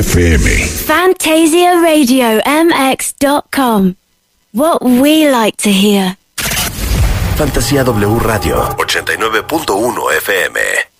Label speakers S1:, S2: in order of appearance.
S1: FM.
S2: FantasiaRadioMX.com. What we like to hear.
S3: Fantasía W Radio 89.1 FM.